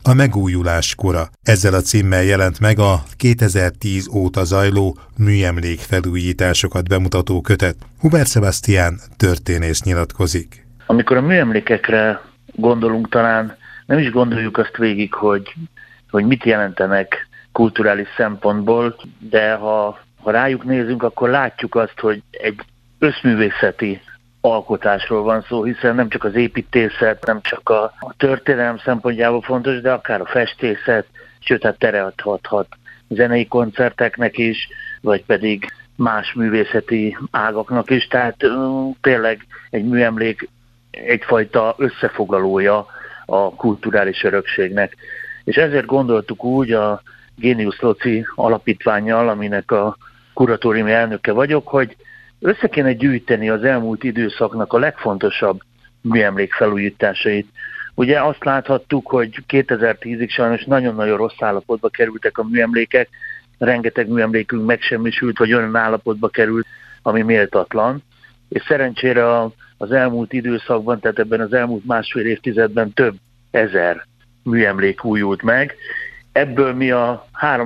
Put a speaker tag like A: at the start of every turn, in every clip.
A: a megújulás kora. Ezzel a címmel jelent meg a 2010 óta zajló műemlékfelújításokat bemutató kötet. Hubert Sebastián történész nyilatkozik.
B: Amikor a műemlékekre gondolunk, talán nem is gondoljuk azt végig, hogy mit jelentenek kulturális szempontból, de ha rájuk nézünk, akkor látjuk azt, hogy egy összművészeti alkotásról van szó, hiszen nem csak az építészet, nem csak a történelem szempontjából fontos, de akár a festészet, sőt, hát teret adhat zenei koncerteknek is, vagy pedig más művészeti ágaknak is, tehát tényleg egy műemlék egyfajta összefoglalója a kulturális örökségnek. És ezért gondoltuk úgy a Génius Loci alapítvánnyal, aminek a kuratóriumi elnöke vagyok, hogy össze kéne gyűjteni az elmúlt időszaknak a legfontosabb műemlékfelújításait. Ugye azt láthattuk, hogy 2010-ig sajnos nagyon-nagyon rossz állapotba kerültek a műemlékek, rengeteg műemlékünk megsemmisült, vagy olyan állapotba került, ami méltatlan. És szerencsére az elmúlt időszakban, tehát ebben az elmúlt másfél évtizedben több ezer műemlék újult meg. Ebből mi a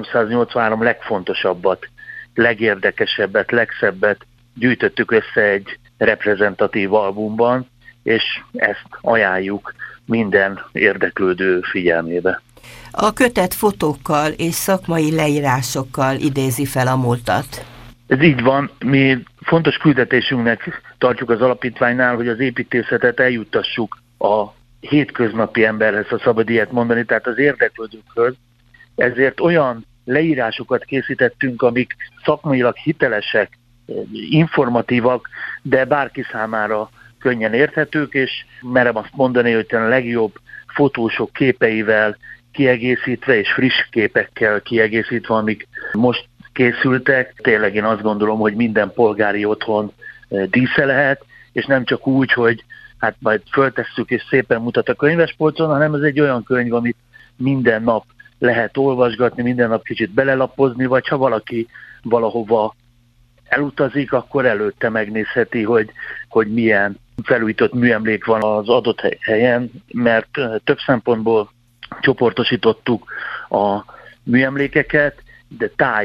B: 383 legfontosabbat, legérdekesebbet, legszebbet gyűjtöttük össze egy reprezentatív albumban, és ezt ajánljuk minden érdeklődő figyelmébe.
C: A kötet fotókkal és szakmai leírásokkal idézi fel a múltat.
B: Ez így van, mi fontos küldetésünknek tartjuk az alapítványnál, hogy az építészetet eljuttassuk a hétköznapi emberhez, ha szabad ilyet mondani, tehát az érdeklődőkhöz. Ezért olyan leírásokat készítettünk, amik szakmailag hitelesek, informatívak, de bárki számára könnyen érthetők, és merem azt mondani, hogy a legjobb fotósok képeivel kiegészítve, és friss képekkel kiegészítve, amik most készültek. Tényleg én azt gondolom, hogy minden polgári otthon dísze lehet, és nem csak úgy, hogy hát majd föltesszük és szépen mutat a könyvespolcon, hanem ez egy olyan könyv, amit minden nap lehet olvasgatni, minden nap kicsit belelapozni, vagy ha valaki valahova elutazik, akkor előtte megnézheti, hogy milyen felújított műemlék van az adott helyen, mert több szempontból csoportosítottuk a műemlékeket, de